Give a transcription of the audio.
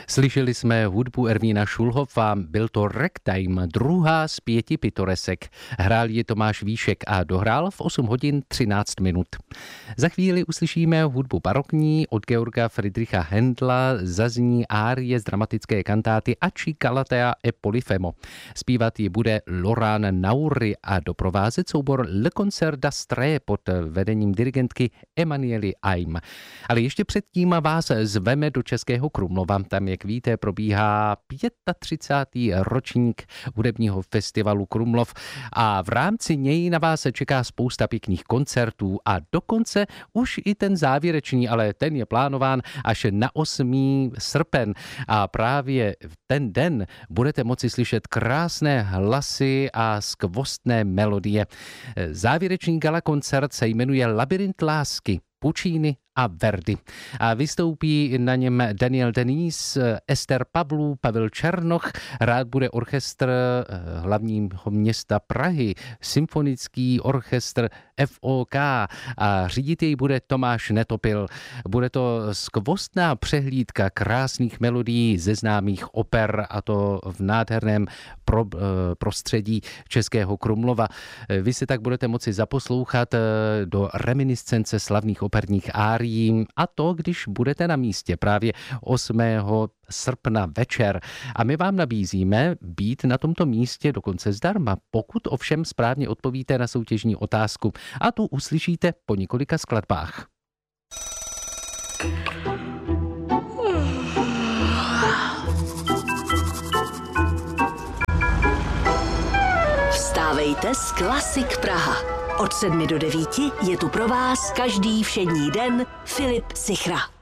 Slyšeli jsme hudbu Ervína Šulhofa, byl to Ragtime, druhá z 5 pitoresek. Hrál ji Tomáš Víšek a dohrál v 8 hodin 13 minut. Za chvíli uslyšíme hudbu barokní od Georga Friedricha Händla, zazní árie z dramatické kantáty Aci Galatea e Polifemo. Zpívat ji bude Loran Nauri a doprovázet soubor Le Concert d'Astrée pod vedením dirigentky Emanuely Aim. Ale ještě předtím vás zveme do Českého Krumlova. Tam, jak víte, probíhá 35. ročník hudebního festivalu Krumlov a v rámci něj na vás čeká spousta pěkných koncertů a dokonce už i ten závěrečný, ale ten je plánován až na 8. srpen a právě v ten den budete moci slyšet krásné hlasy a skvostné melodie. Závěrečný gala koncert se jmenuje Labyrint lásky, Puccini a Verdi. A vystoupí na něm Daniel Denis, Ester Pavlů, Pavel Černoch, rád bude orchestr hlavního města Prahy, symfonický orchestr FOK a řídit jej bude Tomáš Netopil. Bude to skvostná přehlídka krásných melodií ze známých oper a to v nádherném prostředí Českého Krumlova. Vy si tak budete moci zaposlouchat do reminiscence slavných operních árií a to, když budete na místě právě 8. srpna večer. A my vám nabízíme být na tomto místě dokonce zdarma, pokud ovšem správně odpovíte na soutěžní otázku. A tu uslyšíte po několika skladbách. Vstávejte s Klasik Praha. Od 7 do 9 je tu pro vás každý všední den Filip Sichra.